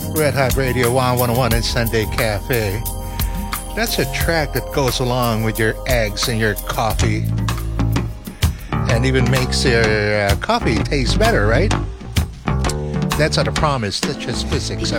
Red Hot Radio 101 and Sunday Cafe. That's a track that goes along with your eggs and your coffee and even makes your coffee taste better, right? That's not a promise, that's just physics.